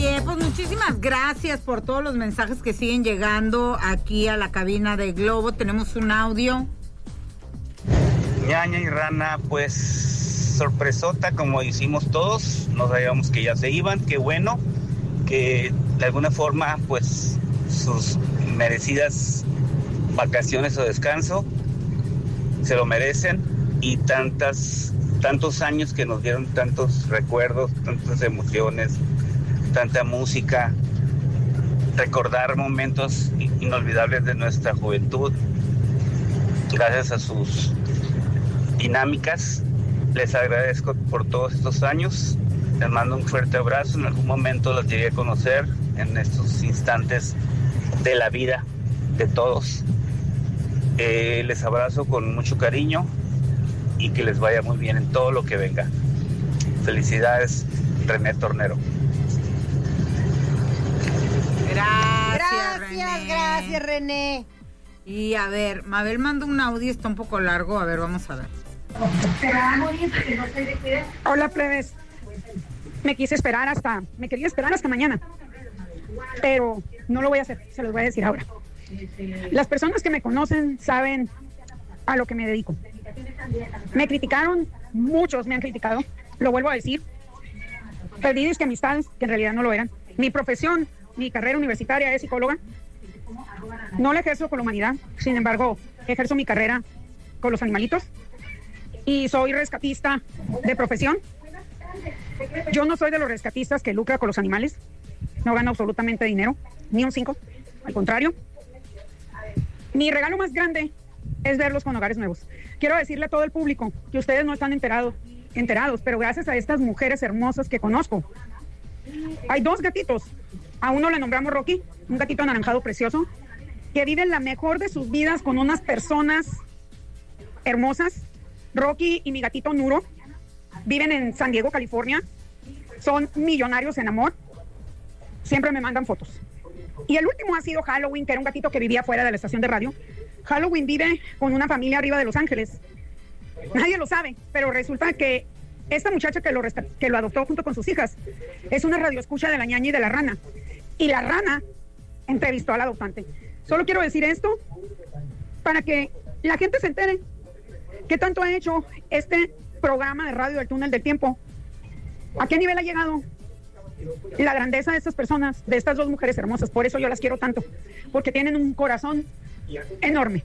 Oye, pues muchísimas gracias por todos los mensajes que siguen llegando aquí a la cabina de Globo. Tenemos un audio. Ñaña y Rana, pues sorpresota como hicimos todos, no sabíamos que ya se iban, qué bueno, que de alguna forma pues sus merecidas vacaciones o descanso se lo merecen, y tantos años que nos dieron tantos recuerdos, tantas emociones, tanta música, recordar momentos inolvidables de nuestra juventud, gracias a sus dinámicas. Les agradezco por todos estos años, les mando un fuerte abrazo, en algún momento los llegué a conocer en estos instantes de la vida de todos. Les abrazo con mucho cariño y que les vaya muy bien en todo lo que venga. Felicidades, René Tornero. Gracias, René. Y a ver, Mabel mandó un audio, está un poco largo, a ver, vamos a ver. Hola, plebes. Me quería esperar hasta mañana, pero no lo voy a hacer, se los voy a decir ahora. Las personas que me conocen saben a lo que me dedico. Me criticaron, muchos me han criticado, lo vuelvo a decir. Perdí disque amistades que en realidad no lo eran. Mi profesión, mi carrera universitaria es psicóloga. No la ejerzo con la humanidad, sin embargo, ejerzo mi carrera con los animalitos. Y soy rescatista de profesión. Yo no soy de los rescatistas que lucra con los animales. No gano absolutamente dinero, ni un 5. Al contrario. Mi regalo más grande es verlos con hogares nuevos. Quiero decirle a todo el público que ustedes no están enterados, pero gracias a estas mujeres hermosas que conozco, hay 2 gatitos. A uno le nombramos Rocky, un gatito anaranjado precioso, que vive la mejor de sus vidas con unas personas hermosas. Rocky y mi gatito Nuro viven en San Diego, California. Son millonarios en amor. Siempre me mandan fotos. Y el último ha sido Halloween, que era un gatito que vivía fuera de la estación de radio. Halloween vive con una familia arriba de Los Ángeles. Nadie lo sabe, pero resulta que esta muchacha que lo adoptó junto con sus hijas es una radioescucha de la Ñaña y de la Rana. Y la Rana entrevistó al adoptante. Solo quiero decir esto para que la gente se entere qué tanto ha hecho este programa de radio del Túnel del Tiempo. ¿A qué nivel ha llegado la grandeza de estas personas, de estas 2 mujeres hermosas? Por eso yo las quiero tanto, porque tienen un corazón enorme.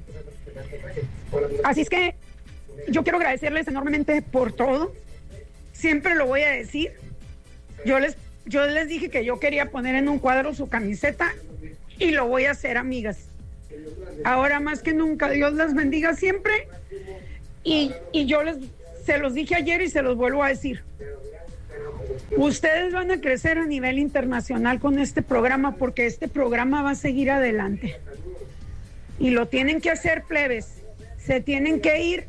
Así es que yo quiero agradecerles enormemente por todo. Siempre lo voy a decir. Yo les dije que yo quería poner en un cuadro su camiseta y lo voy a hacer, amigas. Ahora más que nunca, Dios las bendiga siempre. Y yo se los dije ayer y se los vuelvo a decir. Ustedes van a crecer a nivel internacional con este programa, porque este programa va a seguir adelante. Y lo tienen que hacer, plebes. Se tienen que ir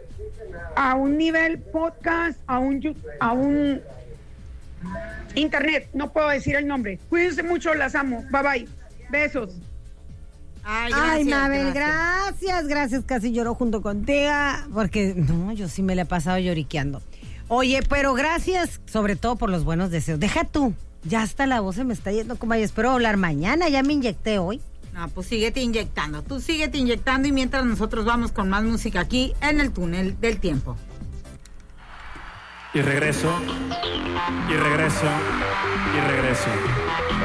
a un nivel podcast, a un internet. No puedo decir el nombre. Cuídense mucho, las amo. Bye bye. Besos. Ay, Mabel, gracias. Casi lloro junto contigo, porque no, yo sí me la he pasado lloriqueando. Oye, pero gracias sobre todo por los buenos deseos. Deja tú, ya hasta la voz se me está yendo, como ay, espero hablar mañana, ya me inyecté hoy. No, pues síguete inyectando, tú síguete inyectando, y mientras nosotros vamos con más música aquí en el Túnel del Tiempo. Y regreso.